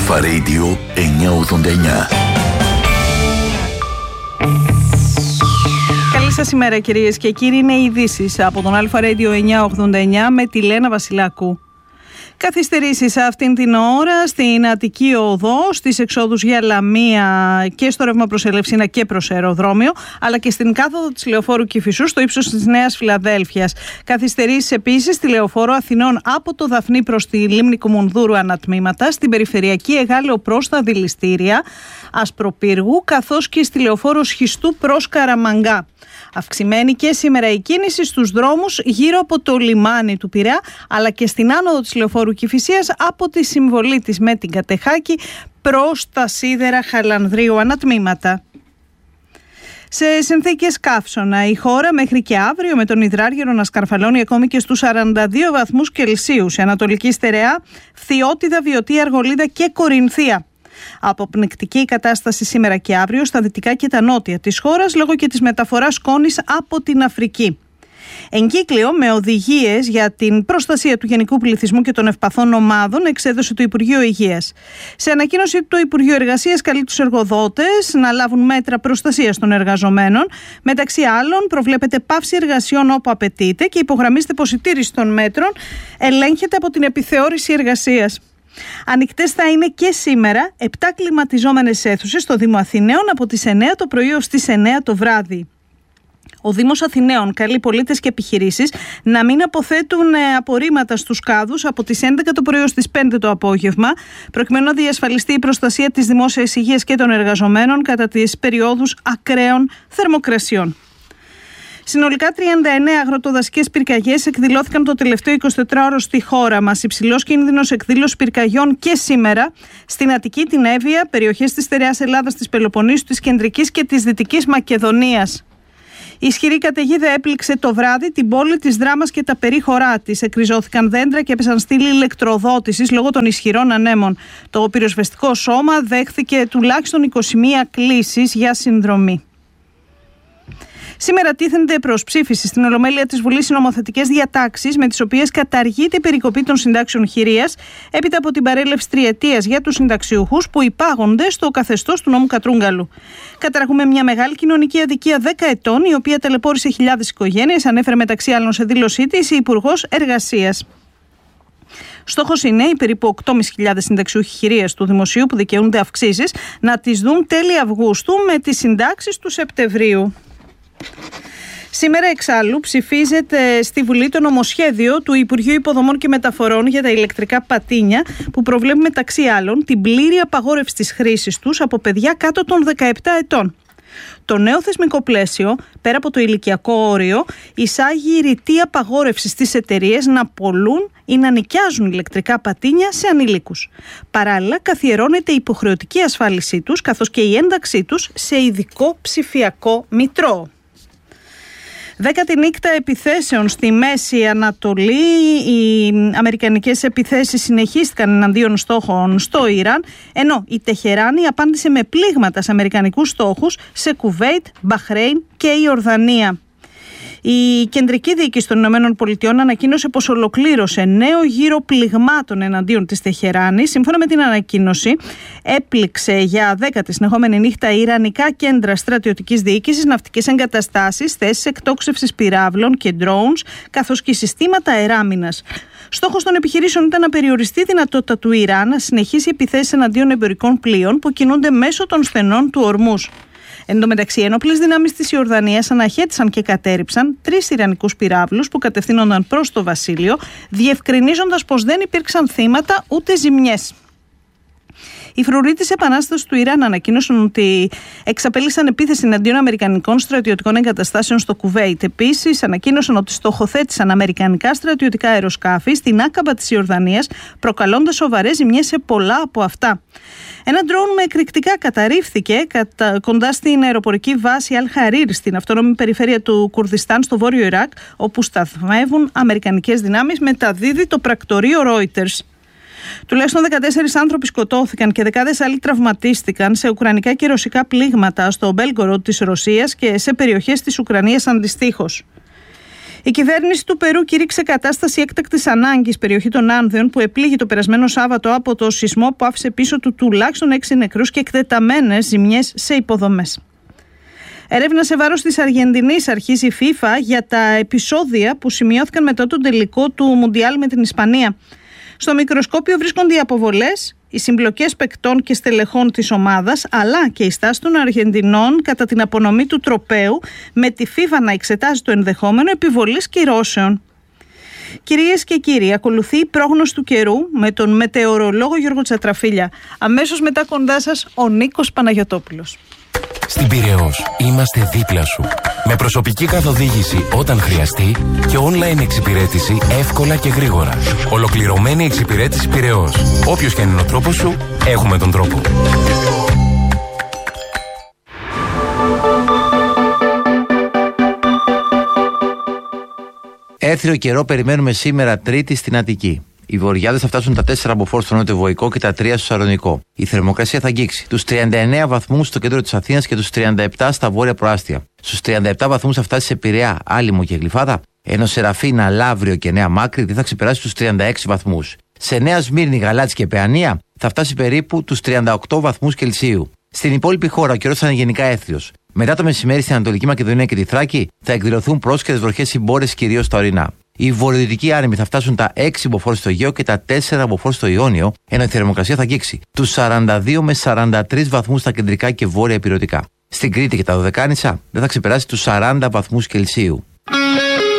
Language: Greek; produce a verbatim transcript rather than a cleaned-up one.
Αλφα Radio εννιακόσια ογδόντα εννιά. Καλή σας ημέρα κυρίες και κύριοι, είναι οι ειδήσεις από τον Αλφα Radio εννιακόσια ογδόντα εννιά με τη Λένα Βασιλάκου. Καθυστερήσεις αυτήν την ώρα στην Αττική Οδό, στις εξόδους για Λαμία και στο ρεύμα προς Ελευσίνα και προς αεροδρόμιο, αλλά και στην κάθοδο της Λεωφόρου Κηφισού στο ύψος της Νέας Φιλαδέλφειας. Καθυστερήσεις επίσης στη Λεωφόρο Αθηνών από το Δαφνί προς τη Λίμνη Κουμουνδούρου ανατμήματα, στην περιφερειακή Εγάλεο προς τα Δηληστήρια Ασπροπύργου, καθώς και στη Λεωφόρο Σχιστού προς Καραμαγκά. Αυξημένη και σήμερα η κίνηση στους δρόμους γύρω από το λιμάνι του Πειραιά, αλλά και στην άνοδο της Λεωφόρου Κηφισίας από τη συμβολή της με την Κατεχάκη προς τα σίδερα Χαλανδρίου ανατμήματα. Σε συνθήκες καύσωνα, η χώρα μέχρι και αύριο με τον υδράργυρο να σκαρφαλώνει ακόμη και στους σαράντα δύο βαθμούς Κελσίου. Σε Ανατολική Στερεά, Φθιώτιδα, Βιωτή, Αργολίδα και Κορινθία. Αποπνικτική κατάσταση σήμερα και αύριο στα δυτικά και τα νότια της χώρας λόγω και της μεταφοράς σκόνης από την Αφρική. Εγκύκλιο με οδηγίες για την προστασία του γενικού πληθυσμού και των ευπαθών ομάδων εξέδωσε το Υπουργείο Υγείας. Σε ανακοίνωση του Υπουργείου Εργασίας καλεί τους εργοδότες να λάβουν μέτρα προστασίας των εργαζομένων. Μεταξύ άλλων προβλέπεται πάυση εργασιών όπου απαιτείται και υπογραμμίζεται πως η τήρηση των μέτρων ελέγχεται από την επιθεώρηση εργασίας. Ανοιχτές θα είναι και σήμερα επτά κλιματιζόμενες αίθουσες στο Δήμο Αθηναίων από τις εννιά το πρωί ως τις εννιά το βράδυ. Ο Δήμος Αθηναίων καλεί πολίτες και επιχειρήσεις να μην αποθέτουν απορρίμματα στους κάδους από τις έντεκα το πρωί ως τις πέντε το απόγευμα, προκειμένου να διασφαλιστεί η προστασία της δημόσιας υγείας και των εργαζομένων κατά τις περιόδους ακραίων θερμοκρασιών. Συνολικά τριάντα εννέα αγροτοδασικές πυρκαγιές εκδηλώθηκαν το τελευταίο εικοσιτετράωρο στη χώρα μας. Υψηλός κίνδυνος εκδήλωσης πυρκαγιών και σήμερα στην Αττική, την Εύβοια, περιοχές της Στερεάς Ελλάδας, της Πελοποννήσου, της Κεντρικής και της Δυτικής Μακεδονίας. Η ισχυρή καταιγίδα έπληξε το βράδυ την πόλη της Δράμας και τα περίχωρά της. Εκριζώθηκαν δέντρα και έπεσαν στήλοι ηλεκτροδότησης λόγω των ισχυρών ανέμων. Το πυροσβεστικό σώμα δέχθηκε τουλάχιστον είκοσι μία κλήσεις για συνδρομή. Σήμερα τίθενται προς ψήφιση στην Ολομέλεια της Βουλής οι νομοθετικές διατάξεις με τις οποίες καταργείται η περικοπή των συντάξεων χειρίας έπειτα από την παρέλευση τριετίας για τους συνταξιούχους που υπάγονται στο καθεστώς του νόμου Κατρούγκαλου. Καταργούμε μια μεγάλη κοινωνική αδικία δέκα ετών, η οποία ταλαιπώρησε χιλιάδες οικογένειες, ανέφερε μεταξύ άλλων σε δήλωσή της η Υπουργός Εργασίας. Στόχος είναι οι περίπου οκτώ χιλιάδες πεντακόσιοι συνταξιούχοι χειρίας του Δημοσίου που δικαιούνται αυξήσεις να τις δουν τέλη Αυγούστου με τις συντάξεις του Σεπτεμβρίου. Σήμερα εξάλλου ψηφίζεται στη Βουλή το νομοσχέδιο του Υπουργείου Υποδομών και Μεταφορών για τα ηλεκτρικά πατίνια που προβλέπει μεταξύ άλλων την πλήρη απαγόρευση της χρήσης τους από παιδιά κάτω των δεκαεπτά ετών. Το νέο θεσμικό πλαίσιο, πέρα από το ηλικιακό όριο, εισάγει ρητή απαγόρευση στις εταιρείες να πωλούν ή να νοικιάζουν ηλεκτρικά πατίνια σε ανηλίκους. Παράλληλα, καθιερώνεται η υποχρεωτική ασφάλισή τους καθώς και η ένταξή τους σε ειδικό ψηφιακό μητρό. Δέκατη νύχτα επιθέσεων στη Μέση Ανατολή. Οι αμερικανικές επιθέσεις συνεχίστηκαν εναντίον στόχων στο Ιράν, ενώ η Τεχεράνη απάντησε με πλήγματα σε αμερικανικούς στόχους σε Κουβέιτ, Μπαχρέιν και η Ορδανία. Η κεντρική διοίκηση των ΗΠΑ ανακοίνωσε πως ολοκλήρωσε νέο γύρο πληγμάτων εναντίον της Τεχεράνης. Σύμφωνα με την ανακοίνωση, έπληξε για δέκατη συνεχόμενη νύχτα ιρανικά κέντρα στρατιωτικής διοίκησης, ναυτικές εγκαταστάσεις, θέσεις εκτόξευσης πυράβλων και drones, καθώς και συστήματα αεράμινας. Στόχος των επιχειρήσεων ήταν να περιοριστεί η δυνατότητα του Ιράν να συνεχίσει επιθέσεις εναντίον εμπορικών πλοίων που κινούνται μέσω των στενών του Ορμούζ. Εν τω μεταξύ, ενόπλες δυνάμεις της Ιορδανίας αναχέτησαν και κατέρριψαν τρεις ιρανικούς πυράβλους που κατευθύνονταν προς το βασίλειο, διευκρινίζοντας πως δεν υπήρξαν θύματα ούτε ζημιές. Οι φρουροί της Επανάστασης του Ιράν ανακοίνωσαν ότι εξαπέλυσαν επίθεση εναντίον αμερικανικών στρατιωτικών εγκαταστάσεων στο Κουβέιτ. Επίσης, ανακοίνωσαν ότι στοχοθέτησαν αμερικανικά στρατιωτικά αεροσκάφη στην Άκαμπα της Ιορδανίας, προκαλώντας σοβαρές ζημιές σε πολλά από αυτά. Ένα ντρόουν με εκρηκτικά καταρρίφθηκε κατα... κοντά στην αεροπορική βάση Αλ-Χαρίρ στην αυτόνομη περιφέρεια του Κουρδιστάν στο βόρειο Ιράκ, όπου σταθμεύουν αμερικανικές δυνάμεις, μεταδίδει το πρακτορείο Reuters. Τουλάχιστον δεκατέσσερις άνθρωποι σκοτώθηκαν και δεκάδες άλλοι τραυματίστηκαν σε ουκρανικά και ρωσικά πλήγματα στο Μπέλγκοροντ της Ρωσίας και σε περιοχές της Ουκρανίας αντιστοίχως. Η κυβέρνηση του Περού κήρυξε κατάσταση έκτακτης ανάγκης περιοχή των Άνδεων που επλήγει το περασμένο Σάββατο από το σεισμό που άφησε πίσω του τουλάχιστον έξι νεκρούς και εκτεταμένες ζημιές σε υποδομές. Έρευνα σε βάρος της Αργεντινής αρχίζει η FIFA για τα επεισόδια που σημειώθηκαν μετά τον τελικό του Μουντιάλ με την Ισπανία. Στο μικροσκόπιο βρίσκονται οι αποβολές, οι συμπλοκές παικτών και στελεχών της ομάδας, αλλά και η στάση των Αργεντινών κατά την απονομή του τροπαίου, με τη FIFA να εξετάζει το ενδεχόμενο επιβολής κυρώσεων. Κυρίες και κύριοι, ακολουθεί η πρόγνωση του καιρού με τον μετεωρολόγο Γιώργο Τσατραφίλια. Αμέσως μετά κοντά σας ο Νίκος Παναγιωτόπουλος. Στην Πειραιώς είμαστε δίπλα σου. Με προσωπική καθοδήγηση όταν χρειαστεί και online εξυπηρέτηση εύκολα και γρήγορα. Ολοκληρωμένη εξυπηρέτηση Πειραιώς. Όποιος και αν είναι ο τρόπος σου, έχουμε τον τρόπο. Έθριο καιρό περιμένουμε σήμερα Τρίτη στην Αττική. Οι βοριάδες θα φτάσουν τα τέσσερα μποφόρ στο νότιο-βοϊκό και τα τρία στο Σαλονικό. Η θερμοκρασία θα αγγίξει τους τριάντα εννέα βαθμούς στο κέντρο της Αθήνας και τους τριάντα επτά στα βόρεια προάστια. Στους τριάντα επτά βαθμούς θα φτάσει σε Πειραιά, Άλυμο και Γλυφάδα, ενώ Σεραφίνα, Λαύριο και Νέα Μάκρη δεν θα ξεπεράσει τους τριάντα έξι βαθμούς. Σε Νέα Σμύρνη, Γαλάτσι και Παιανία θα φτάσει περίπου τους τριάντα οκτώ βαθμούς Κελσίου. Στην υπόλοιπη χώρα ο καιρός θα είναι γενικά έθριος. Μετά το μεσημέρι στην Ανατολική Μακεδονία και τη Θράκη θα εκδηλωθούν πρόσκαιρες βροχές συμπόρες κυρίως στα ορεινά. Οι βορειοδυτικοί άνεμοι θα φτάσουν τα έξι μποφόρ στο Αιγαίο και τα τέσσερα μποφόρ στο Ιόνιο, ενώ η θερμοκρασία θα αγγίξει τους σαράντα δύο με σαράντα τρεις βαθμούς στα κεντρικά και βόρεια ηπειρωτικά. Στην Κρήτη και τα Δωδεκάνησα δεν θα ξεπεράσει τους σαράντα βαθμούς Κελσίου.